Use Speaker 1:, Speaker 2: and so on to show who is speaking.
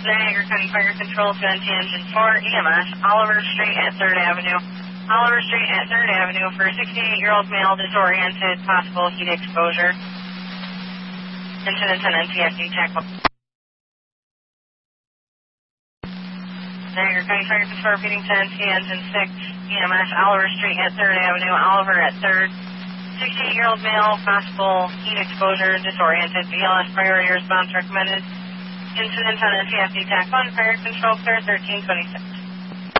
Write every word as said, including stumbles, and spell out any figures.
Speaker 1: Niagara County Fire Control to N T Engine four, E M S, Oliver Street at third Avenue. Oliver Street at third Avenue for a sixty-eight-year-old male disoriented, possible heat exposure. Incident ten N T S D check. Niagara County Fire Control repeating to N T Engine six, E M S, Oliver Street at third Avenue, Oliver at third. sixty-eight-year-old male, possible heat exposure, disoriented, B L S priority response recommended. Incident on N T S D TAC one, Fire Control clear thirteen twenty-six.